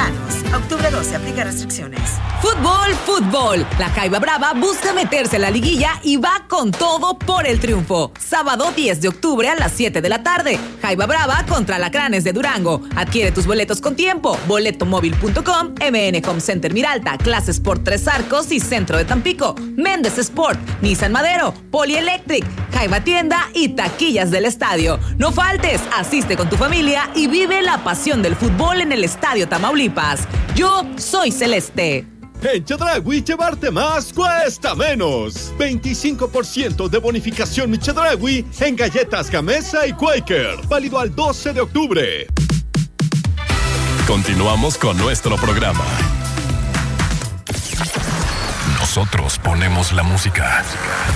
Mexicanos. Octubre 12, aplica restricciones. Fútbol. La Jaiba Brava busca meterse a la liguilla y va con todo por el triunfo. Sábado 10 de octubre a las 7 de la tarde. Jaiba Brava contra Alacranes de Durango. Adquiere tus boletos con tiempo. Boletomóvil.com, MN Home Center Miralta, Clase Sport Tres Arcos y Centro de Tampico. Méndez Sport, Nissan Madero, Polielectric, Jaiba Tienda y taquillas del estadio. No faltes, asiste con tu familia y vive la pasión del fútbol en el Estadio Tamaulipas. Yo soy Celeste. En Chedraui, llevarte más cuesta menos. 25% de bonificación mi Chedraui en galletas Gamesa y Quaker. Válido al 12 de octubre. Continuamos con nuestro programa. Nosotros ponemos la música.